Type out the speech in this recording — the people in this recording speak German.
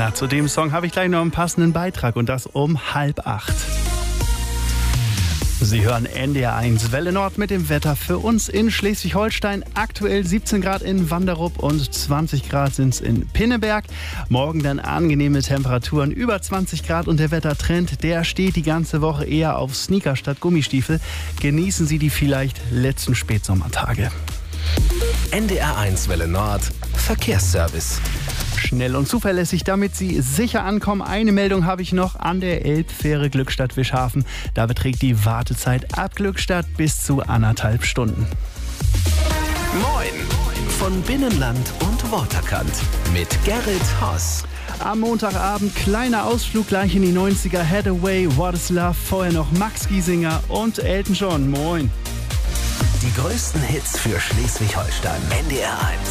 Ja, zu dem Song habe ich gleich noch einen passenden Beitrag und das um 7:30. Sie hören NDR1 Welle Nord mit dem Wetter für uns in Schleswig-Holstein. Aktuell 17 Grad in Wanderup und 20 Grad sind es in Pinneberg. Morgen dann angenehme Temperaturen über 20 Grad und der Wettertrend, der steht die ganze Woche eher auf Sneaker statt Gummistiefel. Genießen Sie die vielleicht letzten Spätsommertage. NDR1 Welle Nord Verkehrsservice. Schnell und zuverlässig, damit Sie sicher ankommen. Eine Meldung habe ich noch an der Elbfähre Glückstadt-Wischhafen. Da beträgt die Wartezeit ab Glückstadt bis zu 1,5 Stunden. Moin von Binnenland und Waterkant mit Gerrit Haas. Am Montagabend kleiner Ausflug gleich in die 90er. Hathaway, What is Love, vorher noch Max Giesinger und Elton John. Moin. Die größten Hits für Schleswig-Holstein. NDR1.